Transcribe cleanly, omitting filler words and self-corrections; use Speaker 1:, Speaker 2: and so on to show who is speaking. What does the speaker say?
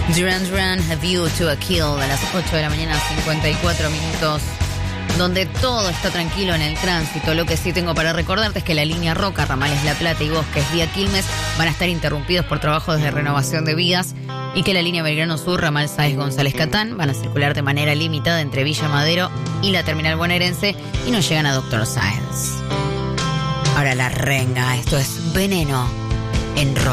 Speaker 1: Duran Duran, A View to a Kill, a las 8 de la mañana, 54 minutos, donde todo está tranquilo en el tránsito. Lo que sí tengo para recordarte es que la línea Roca, ramales La Plata y Bosques vía Quilmes van a estar interrumpidos por trabajos de renovación de vías y que la línea Belgrano Sur, ramal Sáez González Catán, van a circular de manera limitada entre Villa Madero y la terminal bonaerense y no llegan a Doctor Sáenz. Ahora la renga, esto es Veneno en Rock.